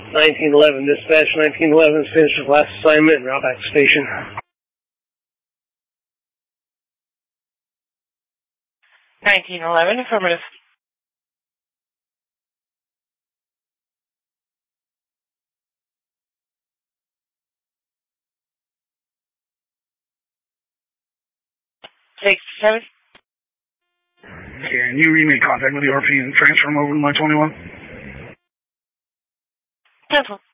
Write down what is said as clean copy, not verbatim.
1911, dispatch 1911 is finished with last assignment and route back to station. 1911, affirmative. Takes 7. Can you remake contact with the RP and transfer them over to my 21? Cancel.